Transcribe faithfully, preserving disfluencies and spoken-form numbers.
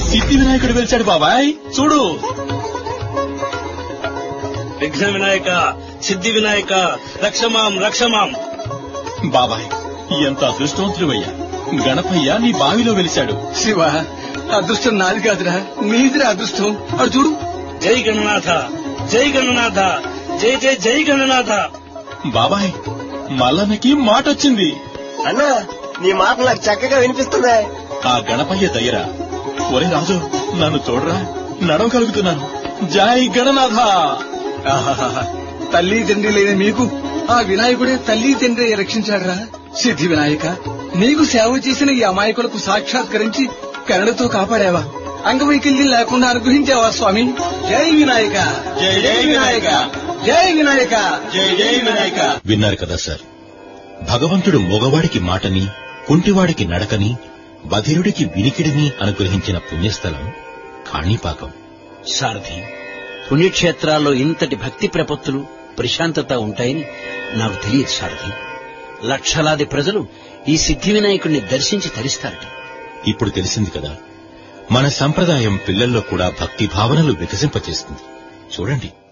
సిద్ధి వినాయకుడు వెలిచాడు బాబాయ్, చూడు. విఘ్న వినాయక, సిద్ధి వినాయక, రక్షమాం రక్షమాం. బాబాయ్, ఎంత అదృష్టవంతుడివయ్యా. గణపయ్య నీ బావిలో వెలిశాడు. శివ, అదృష్టం నాది కాదురా, నీదిరా అదృష్టం. అడు చూడు. జై గణనాథ, జై గణనాథ, జై జై జై గణనాథ. బాబాయ్, మల్లన్నకి మాట వచ్చింది. అన్నా, నీ మాట నాకు చక్కగా వినిపిస్తుందా? ఆ గణపయ్య దయ్యరా. ఒరే రాజు, నన్ను చూడరా, నడవగలుగుతున్నాను. జై గణనాథ. తల్లి తండ్రి లేని మీకు ఆ వినాయకుడే తల్లి తండ్రి రక్షించాడురా. సిద్ధి వినాయక, నీకు సేవ చేసిన ఈ అమాయకులకు సాక్షాత్కరించి కరుణతో కాపాడావా, అంగవైకల్యం లేకుండా అనుగ్రహించావా స్వామి. జై వినాయక, జై జై వినాయక, జై వినాయక, జై జై వినాయక. విన్నారు కదా సార్, భగవంతుడు మగవాడికి మాటని, కుంటివాడికి నడకని, బధిరుడికి వినికిడిని అనుగ్రహించిన పుణ్యస్థలం కాణిపాకం. సారథి, పుణ్యక్షేత్రాల్లో ఇంతటి భక్తి ప్రపత్తులు, ప్రశాంతత ఉంటాయని నాకు తెలియదు సారథి. లక్షలాది ప్రజలు ఈ సిద్ధి వినాయకుడిని దర్శించి తరిస్తారట. ఇప్పుడు తెలిసింది కదా, మన సంప్రదాయం పిల్లల్లో కూడా భక్తి భావనలు వికసింపచేస్తుంది. చూడండి.